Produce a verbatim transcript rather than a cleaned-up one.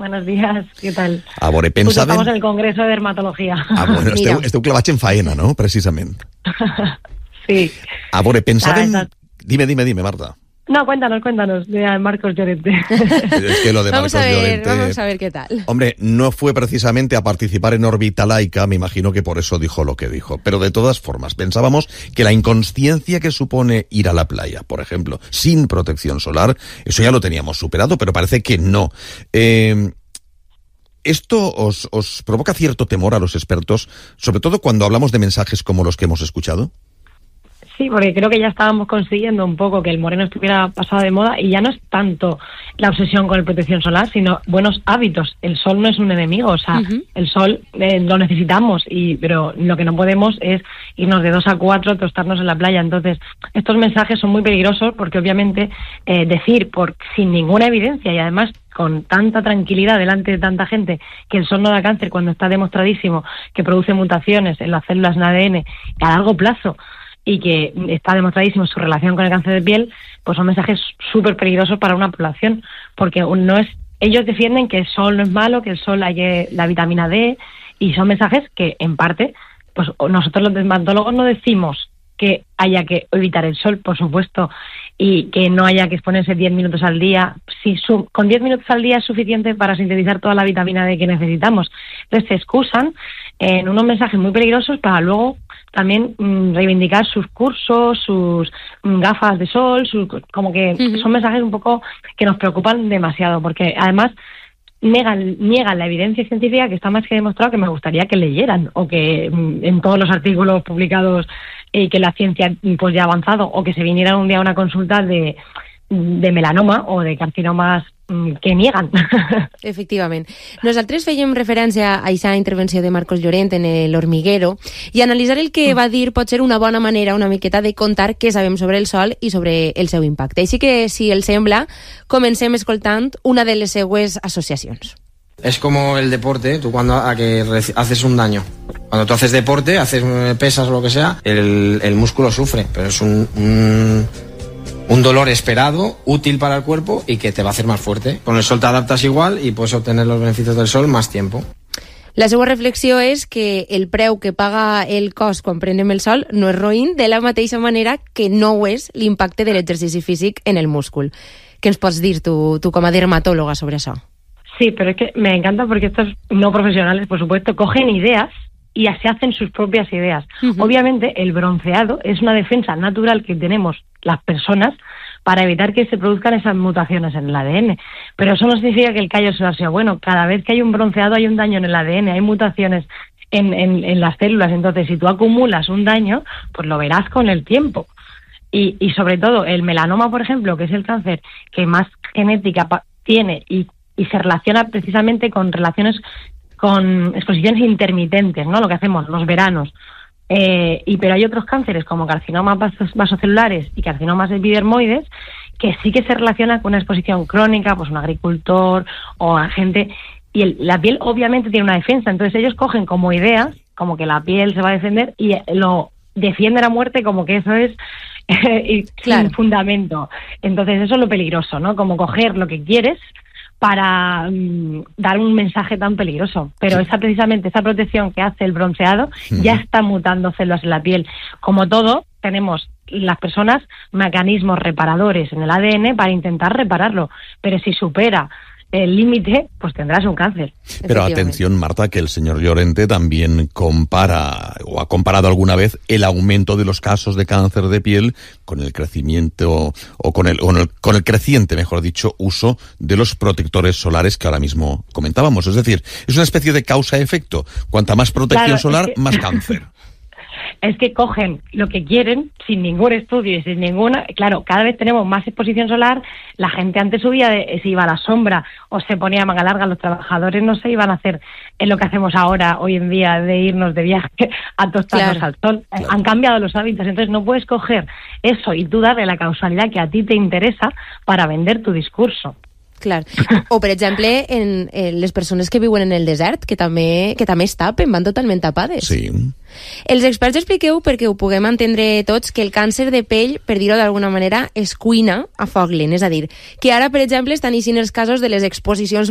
Buenos días, què tal? A veure, pensàvem... Estamos en el Congreso de Dermatología. Ah, bueno, esteu, esteu clavats en faena, no?, precisament. Sí. A veure, pensàvem... Ah, dime, dime, dime, Marta. No, cuéntanos, cuéntanos, de Marcos Llorente. Es que lo de vamos Marcos a ver, Llorente... Vamos a ver qué tal. Hombre, no fue precisamente a participar en órbita laica, me imagino que por eso dijo lo que dijo. Pero de todas formas, pensábamos que la inconsciencia que supone ir a la playa, por ejemplo, sin protección solar, eso ya lo teníamos superado, pero parece que no. Eh... ¿Esto os, os provoca cierto temor a los expertos, sobre todo cuando hablamos de mensajes como los que hemos escuchado? Sí, porque creo que ya estábamos consiguiendo un poco que el moreno estuviera pasado de moda y ya no es tanto la obsesión con la protección solar, sino buenos hábitos. El sol no es un enemigo, o sea, uh-huh. el sol eh, lo necesitamos, y pero lo que no podemos es irnos de dos a cuatro, tostarnos en la playa. Entonces, estos mensajes son muy peligrosos porque obviamente eh, decir por sin ninguna evidencia y además con tanta tranquilidad delante de tanta gente que el sol no da cáncer cuando está demostradísimo que produce mutaciones en las células en A D N a largo plazo, y que está demostradísimo su relación con el cáncer de piel, pues son mensajes súper peligrosos para una población, porque no es, ellos defienden que el sol no es malo, que el sol hay la vitamina D, y son mensajes que, en parte, pues nosotros los dermatólogos no decimos que haya que evitar el sol, por supuesto, y que no haya que exponerse diez minutos al día. Si su, con diez minutos al día es suficiente para sintetizar toda la vitamina D que necesitamos. Entonces se excusan en unos mensajes muy peligrosos para luego también mmm, reivindicar sus cursos, sus mmm, gafas de sol, sus, como que uh-huh. son mensajes un poco que nos preocupan demasiado, porque además niegan, niegan la evidencia científica que está más que demostrado, que me gustaría que leyeran, o que mmm, en todos los artículos publicados y que la ciencia pues ya ha avanzado, o que se vinieran un día a una consulta de, de melanoma o de carcinomas que niegan. Efectivament. Nosaltres fèiem referència a aquesta intervenció de Marcos Llorente en l'Hormiguero, i analitzar el que va dir pot ser una bona manera una miqueta de contar què sabem sobre el sol i sobre el seu impacte. Així que, si els sembla, comencem escoltant una de les seues associacions. Es como el deporte, tú cuando a que haces un daño. Cuando tú haces deporte, haces pesas o lo que sea, el, el músculo sufre, pero es un, un, un dolor esperado, útil para el cuerpo y que te va a hacer más fuerte. Con el sol te adaptas igual y puedes obtener los beneficios del sol más tiempo. La seva reflexió és que el preu que paga el cos quan prenem el sol no és roïn, de la mateixa manera que no ho és l'impacte de l'exercici físic en el múscul. Què ens pots dir tu, tu com a dermatóloga sobre això? Sí, pero es que me encanta porque estos no profesionales, por supuesto, cogen ideas y se hacen sus propias ideas. Uh-huh. Obviamente, el bronceado es una defensa natural que tenemos las personas para evitar que se produzcan esas mutaciones en el A D N. Pero eso no significa que el callo solar sea bueno. Cada vez que hay un bronceado hay un daño en el A D N, hay mutaciones en, en, en las células. Entonces, si tú acumulas un daño, pues lo verás con el tiempo. Y, y sobre todo, el melanoma, por ejemplo, que es el cáncer que más genética pa- tiene y y se relaciona precisamente con relaciones con exposiciones intermitentes, ¿no? Lo que hacemos los veranos. Eh, y pero hay otros cánceres como carcinomas vasos, vasocelulares y carcinomas epidermoides que sí que se relacionan con una exposición crónica, pues un agricultor o a gente, y el, la piel obviamente tiene una defensa, entonces ellos cogen como ideas, como que la piel se va a defender y lo defienden a muerte como que eso es eh, claro. sin fundamento. Entonces eso es lo peligroso, ¿no? Como coger lo que quieres para um, dar un mensaje tan peligroso. Pero esa precisamente esa protección que hace el bronceado uh-huh. ya está mutando células en la piel. Como todo, tenemos las personas mecanismos reparadores en el A D N para intentar repararlo. Pero si supera el límite, pues tendrás un cáncer. Pero atención, Marta, que el señor Llorente también compara, o ha comparado alguna vez, el aumento de los casos de cáncer de piel con el crecimiento, o con el, con el, con el creciente, mejor dicho, uso de los protectores solares que ahora mismo comentábamos. Es decir, es una especie de causa-efecto. Cuanta más protección claro, solar, es que... más cáncer. Es que cogen lo que quieren sin ningún estudio y sin ninguna... Claro, cada vez tenemos más exposición solar. La gente antes subía, de, se iba a la sombra o se ponía manga larga. Los trabajadores no se iban a hacer en lo que hacemos ahora, hoy en día, de irnos de viaje a tostarnos claro. al sol. Claro. Han cambiado los hábitos. Entonces no puedes coger eso y tú darle la causalidad que a ti te interesa para vender tu discurso. Clar. O, per exemple, en, en les persones que viuen en el desert, que també, que també es tapen, van totalment tapades. Sí. Els experts expliqueu, perquè ho puguem entendre tots, que el càncer de pell, per dir-ho d'alguna manera, es cuina a foc lent. És a dir, que ara, per exemple, estan eixint els casos de les exposicions